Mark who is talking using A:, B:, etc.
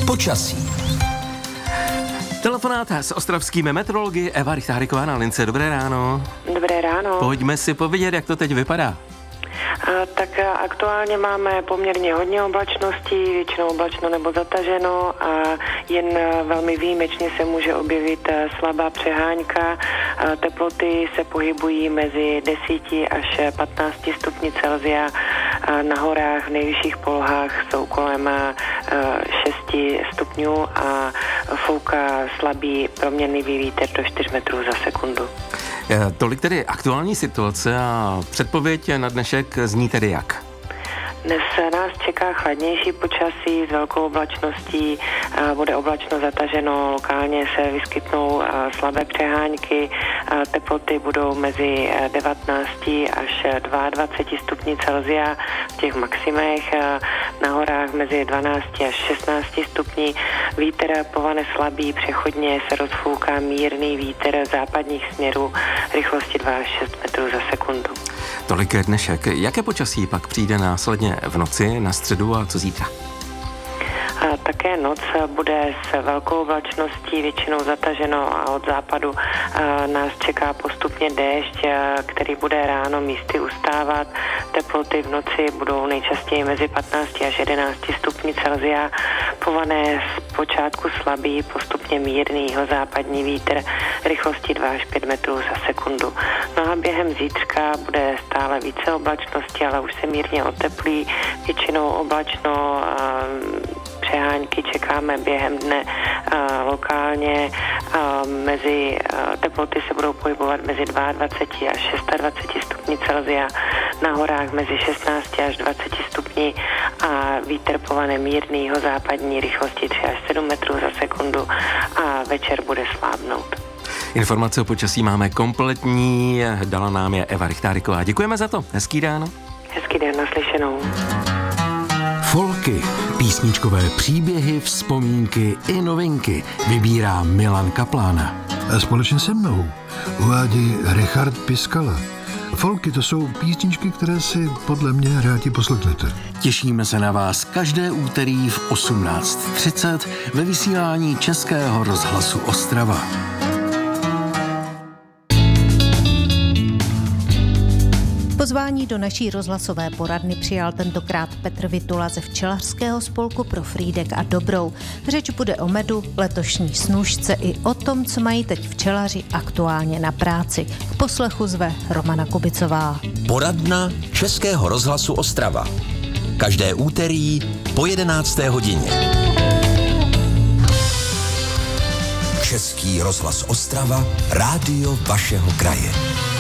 A: Počasí.
B: Telefonát s ostravskými meteorology Eva Rychtáriková na lince. Dobré ráno.
C: Dobré ráno.
B: Pojďme si povědět, jak to teď vypadá.
C: Tak aktuálně máme poměrně hodně oblačností, většinou oblačno nebo zataženo a jen velmi výjimečně se může objevit slabá přehánka. Teploty se pohybují mezi 10 až 15 stupni Celsia. Na horách v nejvyšších polohách jsou kolem 6 stupňů a fouká slabý proměnlivý vítr do 4 metrů za sekundu.
B: Tolik tedy aktuální situace a předpověď na dnešek zní tedy jak?
C: Dnes nás čeká chladnější počasí s velkou oblačností, bude oblačno zataženo, lokálně se vyskytnou slabé přehánky, teploty budou mezi 19 až 22 stupni Celsia v těch maximech, na horách mezi 12 až 16 stupni, vítr povane slabý, přechodně se rozfouká mírný vítr západních směrů, rychlosti 2 až 6 metrů za sekundu.
B: Tolik je dnešek. Jaké počasí pak přijde následně v noci, na středu a co zítra?
C: Také noc bude s velkou oblačností, většinou zataženo a od západu nás čeká postupně déšť, který bude ráno místy ustávat. Teploty v noci budou nejčastěji mezi 15 až 11 stupni Celsia. Pované z počátku slabý, postupně mírný západní vítr, rychlosti 2 až 5 metrů za sekundu. No a během zítřka bude stále více oblačnosti, ale už se mírně oteplí, většinou oblačno, přehánky čekáme během dne lokálně. Teploty se budou pohybovat mezi 22 až 26 stupni Celsia, na horách mezi 16 až 20 stupni a vítr povane mírný západní rychlosti 3 až 7 metrů za sekundu a večer bude slábnout.
B: Informace o počasí máme kompletní, dala nám je Eva Rychtáriková. Děkujeme za to, hezký den.
C: Hezký den, naslyšenou.
A: Folky, písničkové příběhy, vzpomínky i novinky vybírá Milan Kaplan.
D: Společně se mnou uvádí Richard Piskala. Folky, to jsou písničky, které si podle mě rádi poslechnete.
A: Těšíme se na vás každé úterý v 18:30 ve vysílání Českého rozhlasu Ostrava.
E: Pozvání do naší rozhlasové poradny přijal tentokrát Petr Vitula ze včelařského spolku Pro Frýdek a Dobrou. Řeč bude o medu, letošní snůšce i o tom, co mají teď včelaři aktuálně na práci. K poslechu zve Romana Kubicová.
F: Poradna Českého rozhlasu Ostrava. Každé úterý po 11. hodině. Český rozhlas Ostrava, rádio vašeho kraje.